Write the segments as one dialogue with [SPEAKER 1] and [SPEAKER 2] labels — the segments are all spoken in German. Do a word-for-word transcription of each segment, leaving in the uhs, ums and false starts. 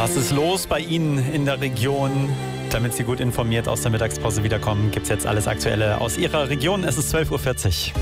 [SPEAKER 1] Was ist los bei Ihnen in der Region? Damit Sie gut informiert aus der Mittagspause wiederkommen, gibt es jetzt alles Aktuelle aus Ihrer Region. Es ist zwölf Uhr vierzig.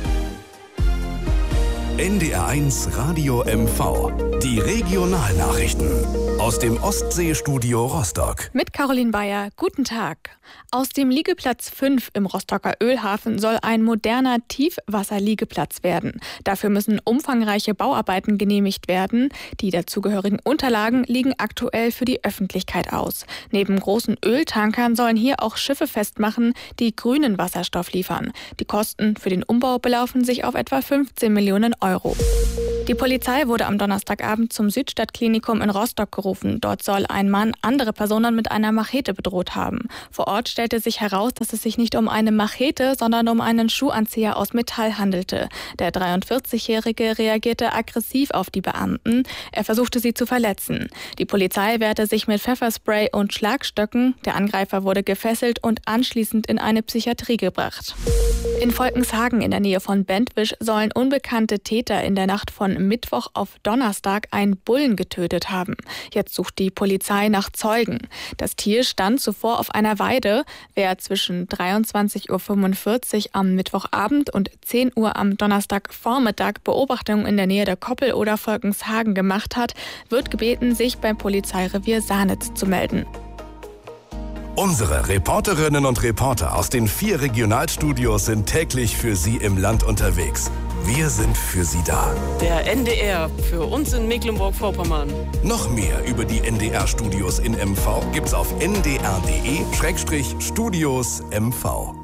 [SPEAKER 2] N D R eins Radio M V. Die Regionalnachrichten aus dem Ostseestudio Rostock.
[SPEAKER 3] Mit Caroline Bayer, guten Tag. Aus dem Liegeplatz fünf im Rostocker Ölhafen soll ein moderner Tiefwasserliegeplatz werden. Dafür müssen umfangreiche Bauarbeiten genehmigt werden. Die dazugehörigen Unterlagen liegen aktuell für die Öffentlichkeit aus. Neben großen Öltankern sollen hier auch Schiffe festmachen, die grünen Wasserstoff liefern. Die Kosten für den Umbau belaufen sich auf etwa fünfzehn Millionen Euro. Die Polizei wurde am Donnerstagabend zum Südstadtklinikum in Rostock gerufen. Dort soll ein Mann andere Personen mit einer Machete bedroht haben. Vor Ort stellte sich heraus, dass es sich nicht um eine Machete, sondern um einen Schuhanzieher aus Metall handelte. Der dreiundvierzigjährige reagierte aggressiv auf die Beamten. Er versuchte, sie zu verletzen. Die Polizei wehrte sich mit Pfefferspray und Schlagstöcken. Der Angreifer wurde gefesselt und anschließend in eine Psychiatrie gebracht. In Volkenshagen in der Nähe von Bentwisch sollen unbekannte Täter in der Nacht von Mittwoch auf Donnerstag einen Bullen getötet haben. Jetzt sucht die Polizei nach Zeugen. Das Tier stand zuvor auf einer Weide. Wer zwischen dreiundzwanzig Uhr fünfundvierzig am Mittwochabend und zehn Uhr am Donnerstagvormittag Beobachtungen in der Nähe der Koppel oder Volkenshagen gemacht hat, wird gebeten, sich beim Polizeirevier Sahnitz zu melden.
[SPEAKER 2] Unsere Reporterinnen und Reporter aus den vier Regionalstudios sind täglich für Sie im Land unterwegs. Wir sind für Sie da.
[SPEAKER 4] Der N D R, für uns in Mecklenburg-Vorpommern.
[SPEAKER 2] Noch mehr über die N D R-Studios in M V gibt's auf n d r punkt d e Studios M V.